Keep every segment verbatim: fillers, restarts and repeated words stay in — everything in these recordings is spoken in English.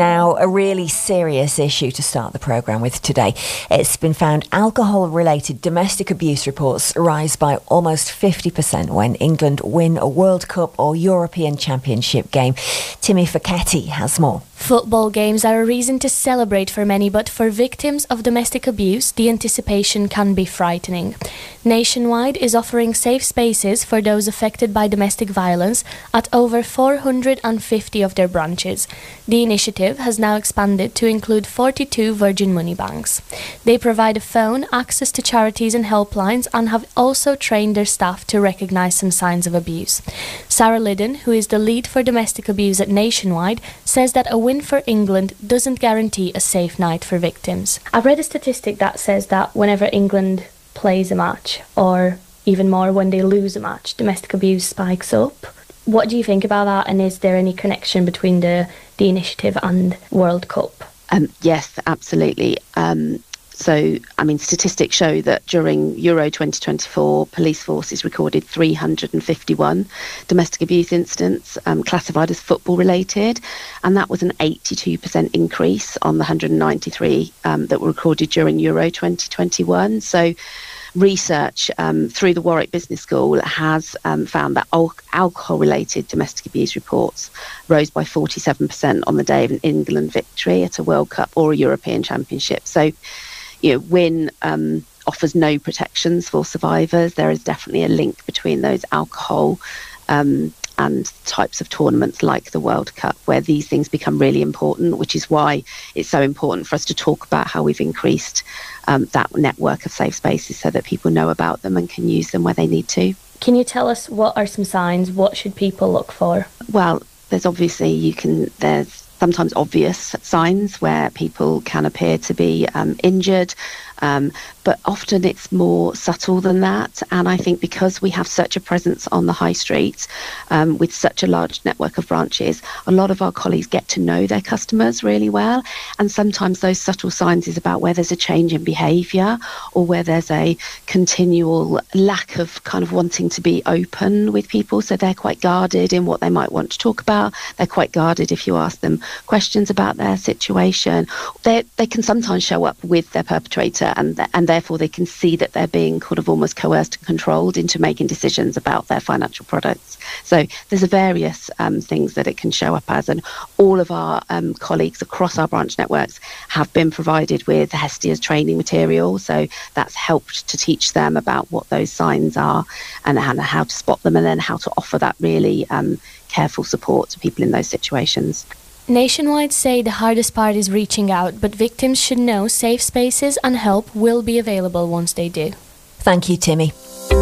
Now, a really serious issue to start the programme with today. It's been found alcohol-related domestic abuse reports rise by almost fifty percent when England win a World Cup or European Championship game. Timmy Facchetti has more. Football games are a reason to celebrate for many, but for victims of domestic abuse, the anticipation can be frightening. Nationwide is offering safe spaces for those affected by domestic violence at over four hundred fifty of their branches. The initiative has now expanded to include forty-two Virgin Money banks. They provide a phone, access to charities and helplines, and have also trained their staff to recognise some signs of abuse. Sarah Liddon, who is the lead for domestic abuse at Nationwide, says that a win for England doesn't guarantee a safe night for victims. I've read a statistic that says that whenever England plays a match, or even more when they lose a match, domestic abuse spikes up. What do you think about that, and is there any connection between the, the initiative and World Cup? Um, yes, absolutely. Um, so, I mean, statistics show that during Euro twenty twenty-four, police forces recorded three hundred fifty-one domestic abuse incidents um, classified as football-related, and that was an eighty-two percent increase on the one hundred ninety-three um, that were recorded during Euro twenty twenty-one. So, research um, through the Warwick Business School has um, found that al- alcohol-related domestic abuse reports rose by forty-seven percent on the day of an England victory at a World Cup or a European Championship. So, you know, when um, offers no protections for survivors, there is definitely a link between those alcohol um, and types of tournaments like the World Cup, where these things become really important, which is why it's so important for us to talk about how we've increased um, that network of safe spaces so that people know about them and can use them where they need to. Can you tell us what are some signs? What should people look for? Well, there's obviously, you can, there's sometimes obvious signs where people can appear to be um, injured, um, but often it's more subtle than that. And I think because we have such a presence on the high street um, with such a large network of branches, a lot of our colleagues get to know their customers really well. And sometimes those subtle signs is about where there's a change in behaviour or where there's a continual lack of kind of wanting to be open with people. So they're quite guarded in what they might want to talk about. They're quite guarded if you ask them questions about their situation. They they can sometimes show up with their perpetrator, and th- and therefore they can see that they're being kind of almost coerced and controlled into making decisions about their financial products. So there's a various um, things that it can show up as, and all of our um, colleagues across our branch networks have been provided with Hestia's training material. So that's helped to teach them about what those signs are and, and how to spot them, and then how to offer that really um, careful support to people in those situations. Nationwide say the hardest part is reaching out, but victims should know safe spaces and help will be available once they do. Thank you, Timmy.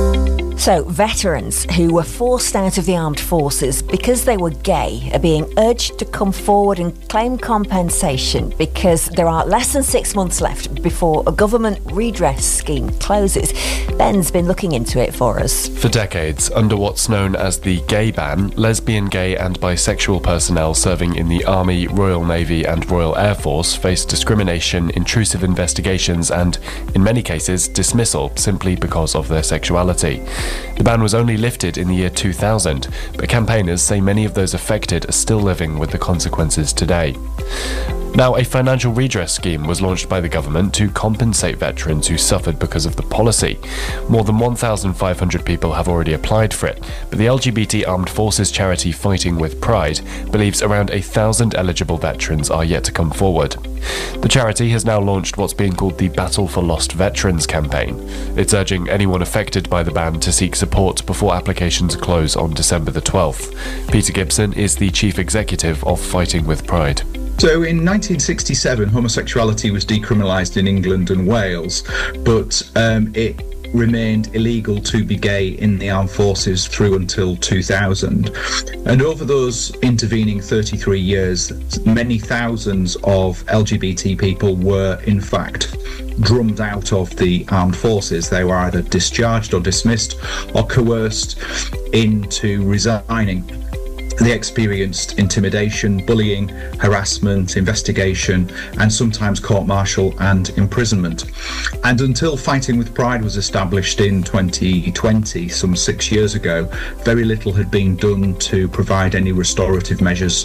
So, veterans who were forced out of the armed forces because they were gay are being urged to come forward and claim compensation because there are less than six months left before a government redress scheme closes. Ben's been looking into it for us. For decades, under what's known as the gay ban, lesbian, gay and bisexual personnel serving in the Army, Royal Navy and Royal Air Force face discrimination, intrusive investigations and, in many cases, dismissal simply because of their sexuality. The ban was only lifted in the year two thousand, but campaigners say many of those affected are still living with the consequences today. Now, a financial redress scheme was launched by the government to compensate veterans who suffered because of the policy. More than one thousand five hundred people have already applied for it, but the L G B T Armed Forces charity Fighting with Pride believes around a thousand eligible veterans are yet to come forward. The charity has now launched what's being called the Battle for Lost Veterans campaign. It's urging anyone affected by the ban to seek support before applications close on December the twelfth. Peter Gibson is the chief executive of Fighting with Pride. So in nineteen sixty-seven, homosexuality was decriminalised in England and Wales, but um, it remained illegal to be gay in the armed forces through until two thousand. And over those intervening thirty-three years, many thousands of L G B T people were in fact drummed out of the armed forces. They were either discharged or dismissed or coerced into resigning. They experienced intimidation, bullying, harassment, investigation, and sometimes court-martial and imprisonment. And until Fighting with Pride was established in twenty twenty, some six years ago, very little had been done to provide any restorative measures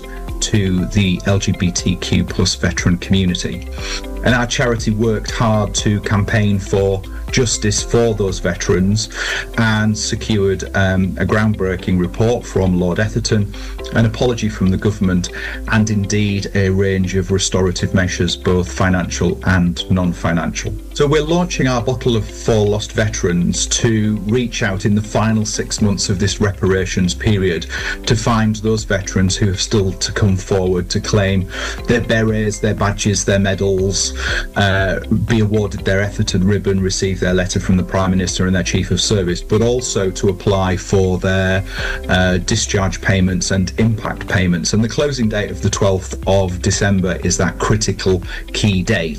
to the L G B T Q plus veteran community. And our charity worked hard to campaign for justice for those veterans and secured um, a groundbreaking report from Lord Etherton, an apology from the government, and indeed a range of restorative measures, both financial and non-financial. So we're launching our Bottle of For Lost Veterans to reach out in the final six months of this reparations period to find those veterans who have still to come forward to claim their berets, their badges, their medals, uh, be awarded their Etherton ribbon, receive their letter from the Prime Minister and their Chief of Service, but also to apply for their uh, discharge payments and impact payments. And the closing date of the twelfth of December is that critical key date.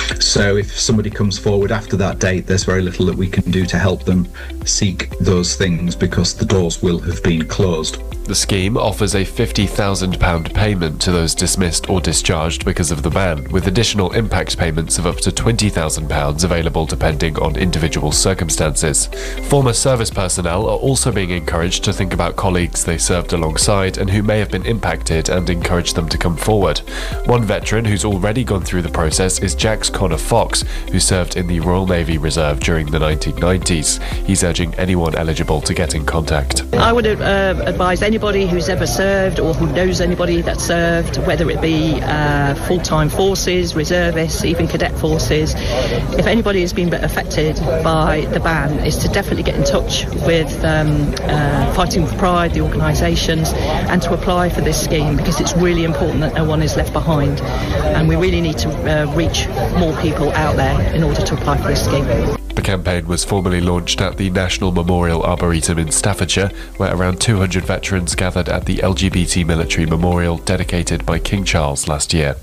So if somebody comes forward after that date, there's very little that we can do to help them seek those things because the doors will have been closed. The scheme offers a fifty thousand pounds payment to those dismissed or discharged because of the ban, with additional impact payments of up to twenty thousand pounds available depending on individual circumstances. Former service personnel are also being encouraged to think about colleagues they served alongside and who may have been impacted and encourage them to come forward. One veteran who's already gone through the process is Jax Connor Fox, who served in the Royal Navy Reserve during the nineteen nineties. He's urging anyone eligible to get in contact. I would uh, advise anybody who's ever served or who knows anybody that served, whether it be uh, full-time forces, reservists, even cadet forces, if anybody has been affected by the ban, is to definitely get in touch with um, uh, Fighting for Pride, the organisations, and to apply for this scheme, because it's really important that no one is left behind, and we really need to uh, reach more people out there in order to apply for this scheme. The campaign was formally launched at the National Memorial Arboretum in Staffordshire, where around two hundred veterans gathered at the L G B T Military Memorial dedicated by King Charles last year.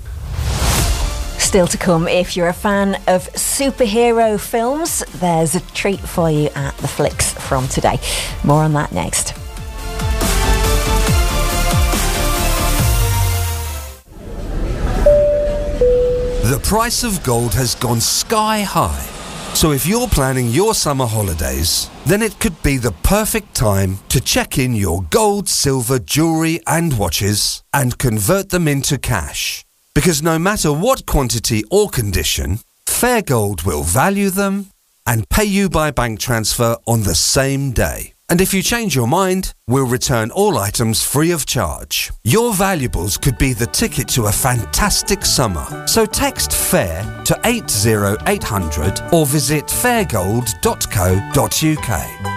Still to come, if you're a fan of superhero films, there's a treat for you at the Flicks from today. More on that next. The price of gold has gone sky high. So if you're planning your summer holidays, then it could be the perfect time to check in your gold, silver, jewellery and watches and convert them into cash. Because no matter what quantity or condition, Fair Gold will value them and pay you by bank transfer on the same day. And if you change your mind, we'll return all items free of charge. Your valuables could be the ticket to a fantastic summer. So text FAIR to eight zero eight hundred or visit fairgold dot co dot uk.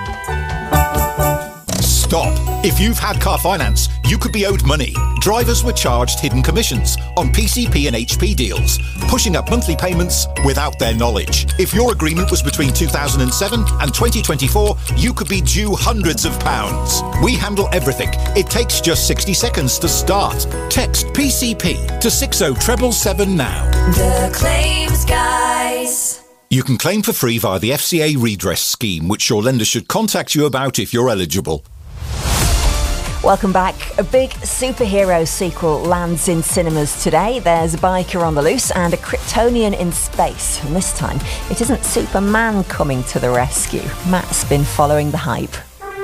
Stop. If you've had car finance, you could be owed money. Drivers were charged hidden commissions on P C P and H P deals, pushing up monthly payments without their knowledge. If your agreement was between two thousand seven and twenty twenty-four, you could be due hundreds of pounds. We handle everything. It takes just sixty seconds to start. Text P C P to six oh seven seven now. The Claims Guys. You can claim for free via the F C A redress scheme, which your lender should contact you about if you're eligible. Welcome back. A big superhero sequel lands in cinemas today. There's a biker on the loose and a Kryptonian in space. And this time, it isn't Superman coming to the rescue. Matt's been following the hype.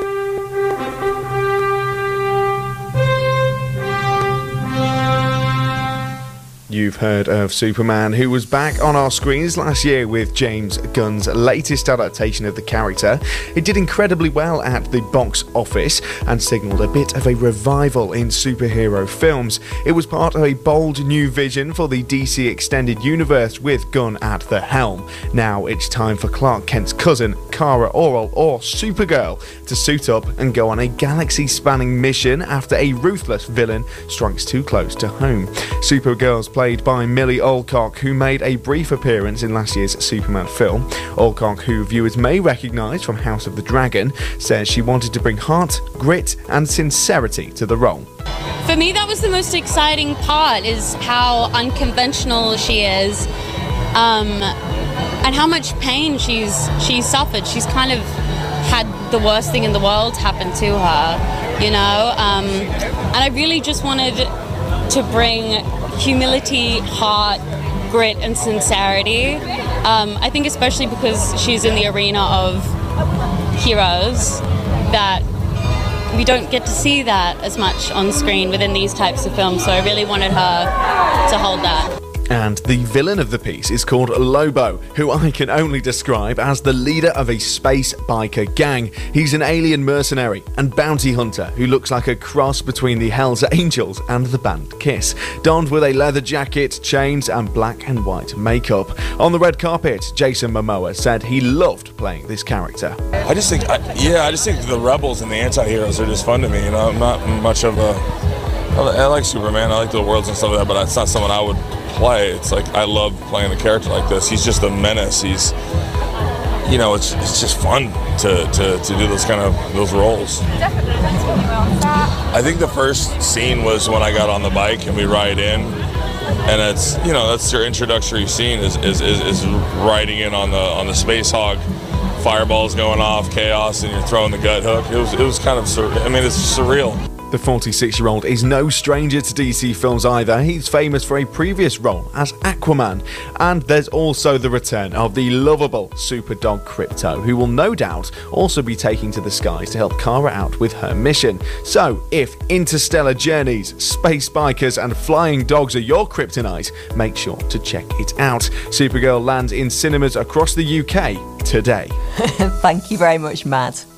You've heard of Superman, who was back on our screens last year with James Gunn's latest adaptation of the character. It did incredibly well at the box office and signalled a bit of a revival in superhero films. It was part of a bold new vision for the D C Extended Universe with Gunn at the helm. Now it's time for Clark Kent's cousin, Kara Orrell, or Supergirl, to suit up and go on a galaxy-spanning mission after a ruthless villain strikes too close to home. Supergirl's played by Millie Alcock, who made a brief appearance in last year's Superman film. Alcock, who viewers may recognise from House of the Dragon, says she wanted to bring heart, grit and sincerity to the role. For me, that was the most exciting part, is how unconventional she is, um, and how much pain she's she's suffered. She's kind of had the worst thing in the world happen to her, you know, um, and I really just wanted to bring humility, heart, grit and sincerity. Um, I think especially because she's in the arena of heroes, that we don't get to see that as much on screen within these types of films, so I really wanted her to hold that. And the villain of the piece is called Lobo, who I can only describe as the leader of a space biker gang. He's an alien mercenary and bounty hunter who looks like a cross between the Hells Angels and the band Kiss, donned with a leather jacket, chains and black and white makeup. On the red carpet, Jason Momoa said he loved playing this character. I just think, I, yeah, I just think the rebels and the anti-heroes are just fun to me. You know, I'm not much of a, I like Superman, I like the worlds and stuff like that, but it's not someone I would play. It's like I love playing a character like this. He's just a menace. He's, you know, it's it's just fun to, to, to do those kind of those roles. I think the first scene was when I got on the bike and we ride in, and it's, you know, that's your introductory scene is is, is, is riding in on the on the Space Hog, fireballs going off, chaos, and you're throwing the gut hook. It was it was kind of sur- I mean, it's surreal. The forty-six-year-old is no stranger to D C films either. He's famous for a previous role as Aquaman. And there's also the return of the lovable Superdog Krypto, who will no doubt also be taking to the skies to help Kara out with her mission. So, if interstellar journeys, space bikers and flying dogs are your kryptonite, make sure to check it out. Supergirl lands in cinemas across the U K today. Thank you very much, Matt.